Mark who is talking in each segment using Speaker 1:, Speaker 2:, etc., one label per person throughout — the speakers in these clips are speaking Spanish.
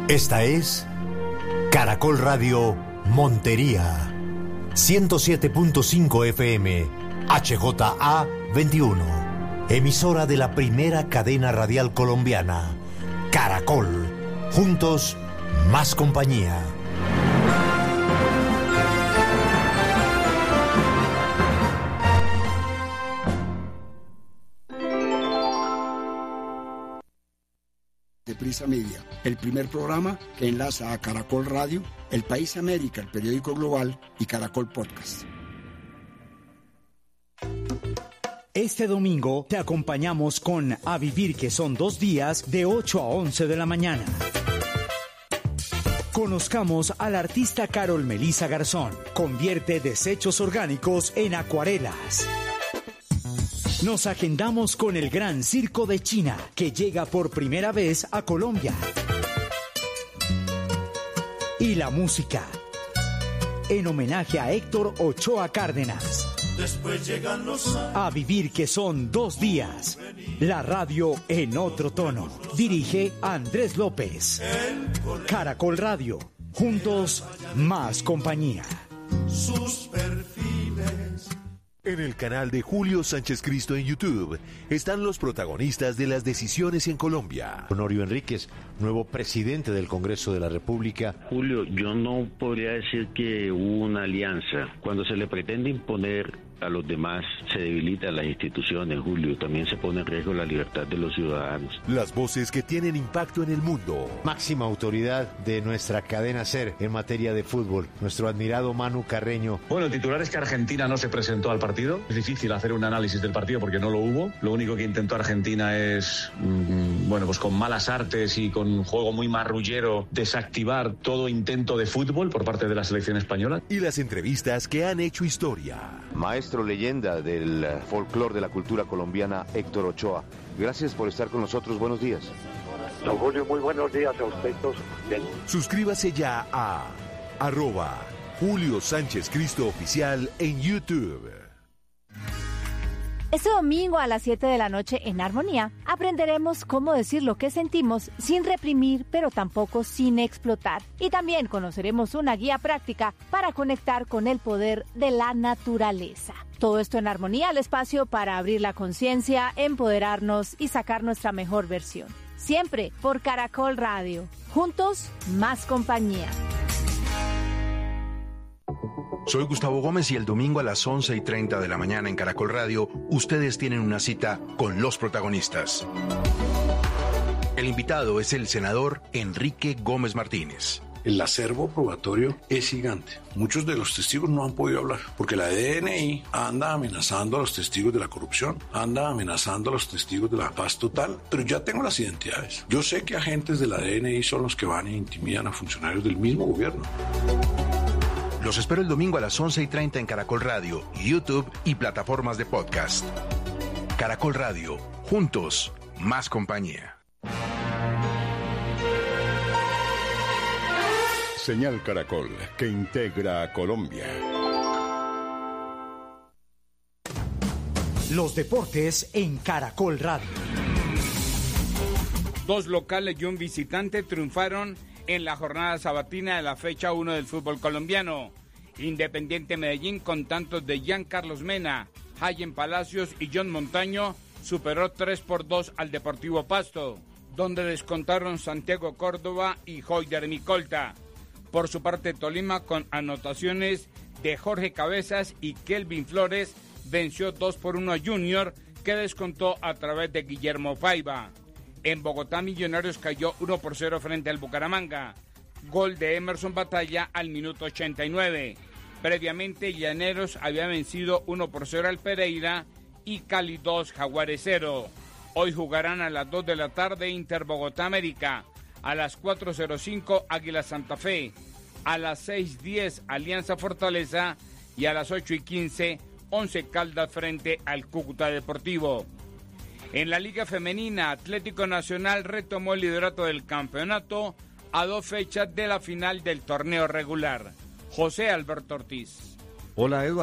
Speaker 1: Esta es Caracol Radio Montería, 107.5 FM, HJA 21, emisora de la primera cadena radial colombiana, Caracol, juntos, más compañía.
Speaker 2: De Prisa Media, el primer programa que enlaza a Caracol Radio, El País América, el periódico global, y Caracol Podcast.
Speaker 3: Este domingo te acompañamos con A Vivir, que son 2 días, de 8 a 11 de la mañana. Conozcamos al artista Carol Melissa Garzón. Convierte desechos orgánicos en acuarelas. Nos agendamos con el Gran Circo de China, que llega por primera vez a Colombia. Y la música, en homenaje a Héctor Ochoa Cárdenas.
Speaker 4: Después llegan los años.
Speaker 3: A Vivir, que son 2 días. La radio en otro tono. Dirige Andrés López. Caracol Radio. Juntos, más compañía.
Speaker 4: Sus perfiles.
Speaker 5: En el canal de Julio Sánchez Cristo en YouTube están los protagonistas de las decisiones en Colombia.
Speaker 6: Honorio Enríquez, nuevo presidente del Congreso de la República.
Speaker 7: Julio, yo no podría decir que hubo una alianza. Cuando se le pretende imponer a los demás, se debilitan las instituciones, Julio. También se pone en riesgo la libertad de los ciudadanos.
Speaker 5: Las voces que tienen impacto en el mundo.
Speaker 6: Máxima autoridad de nuestra cadena SER en materia de fútbol, nuestro admirado Manu Carreño.
Speaker 8: Bueno, el titular es que Argentina no se presentó al partido. Es difícil hacer un análisis del partido porque no lo hubo. Lo único que intentó Argentina es, pues con malas artes y con un juego muy marrullero, desactivar todo intento de fútbol por parte de la selección española.
Speaker 5: Y las entrevistas que han hecho historia.
Speaker 9: Maestro leyenda del folclore de la cultura colombiana, Héctor Ochoa. Gracias por estar con nosotros. Buenos días.
Speaker 10: Don Julio, muy buenos días a usted.
Speaker 5: Suscríbase ya a @Julio Sánchez Cristo Oficial en YouTube.
Speaker 11: Este domingo a las 7 de la noche en Armonía aprenderemos cómo decir lo que sentimos sin reprimir, pero tampoco sin explotar. Y también conoceremos una guía práctica para conectar con el poder de la naturaleza. Todo esto en Armonía, el espacio para abrir la conciencia, empoderarnos y sacar nuestra mejor versión. Siempre por Caracol Radio. Juntos, más compañía.
Speaker 12: Soy Gustavo Gómez y el domingo a las 11:30 de la mañana en Caracol Radio, ustedes tienen una cita con los protagonistas. El invitado es el senador Enrique Gómez Martínez.
Speaker 13: El acervo probatorio es gigante. Muchos de los testigos no han podido hablar porque la DNI anda amenazando a los testigos de la corrupción, anda amenazando a los testigos de la paz total, pero ya tengo las identidades. Yo sé que agentes de la DNI son los que van e intimidan a funcionarios del mismo gobierno.
Speaker 12: Los espero el domingo a las 11:30 en Caracol Radio, YouTube y plataformas de podcast. Caracol Radio, juntos, más compañía.
Speaker 14: Señal Caracol, que integra a Colombia.
Speaker 3: Los deportes en Caracol Radio.
Speaker 15: 2 locales y un visitante triunfaron en la jornada sabatina de la fecha 1 del fútbol colombiano. Independiente Medellín, con tantos de Giancarlos Mena, Hayen Palacios y John Montaño, superó 3-2 al Deportivo Pasto, donde descontaron Santiago Córdoba y Hoyder Micolta. Por su parte, Tolima, con anotaciones de Jorge Cabezas y Kelvin Flores, venció 2-1 a Junior, que descontó a través de Guillermo Paiva. En Bogotá, Millonarios cayó 1-0 frente al Bucaramanga. Gol de Emerson Batalla al minuto 89. Previamente, Llaneros había vencido 1-0 al Pereira y Cali 2, Jaguares 0. Hoy jugarán a las 2 de la tarde Inter Bogotá América. A las 4:05 Águila Santa Fe, a las 6:10 Alianza Fortaleza y a las 8:15 Once Caldas frente al Cúcuta Deportivo. En la Liga Femenina, Atlético Nacional retomó el liderato del campeonato a 2 fechas de la final del torneo regular. José Alberto Ortiz.
Speaker 16: Hola, Edward.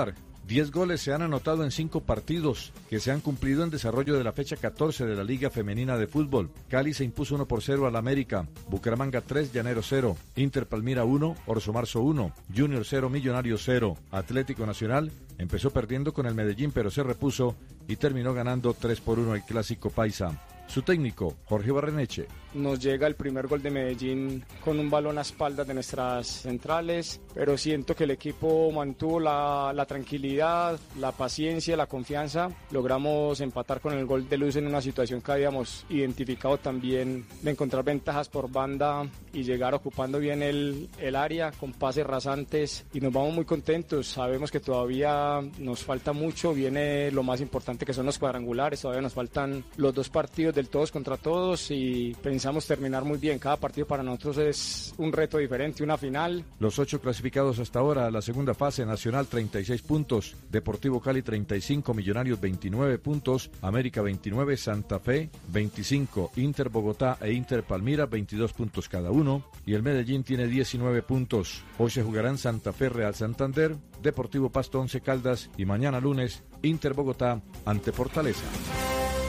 Speaker 16: 10 goles se han anotado en 5 partidos que se han cumplido en desarrollo de la fecha 14 de la Liga Femenina de Fútbol. Cali se impuso 1-0 al América, Bucaramanga 3, Llanero 0, Inter Palmira 1, Orso Marzo 1, Junior 0, Millonarios 0. Atlético Nacional empezó perdiendo con el Medellín pero se repuso y terminó ganando 3-1 el Clásico Paisa. Su técnico, Jorge Barreneche.
Speaker 17: Nos llega el primer gol de Medellín con un balón a espaldas de nuestras centrales, pero siento que el equipo mantuvo la tranquilidad, la paciencia, la confianza. Logramos empatar con el gol de Luz en una situación que habíamos identificado también de encontrar ventajas por banda y llegar ocupando bien el área con pases rasantes y nos vamos muy contentos. Sabemos que todavía nos falta mucho, viene lo más importante que son los cuadrangulares, todavía nos faltan los 2 partidos del todos contra todos y pensamos terminar muy bien. Cada partido para nosotros es un reto diferente, una final.
Speaker 16: Los 8 clasificados hasta ahora a la segunda fase: Nacional 36 puntos, Deportivo Cali 35, Millonarios 29 puntos, América 29, Santa Fe 25, Inter Bogotá e Inter Palmira 22 puntos cada uno y el Medellín tiene 19 puntos. Hoy se jugarán Santa Fe Real Santander, Deportivo Pasto 11 Caldas y mañana lunes Inter Bogotá ante Fortaleza.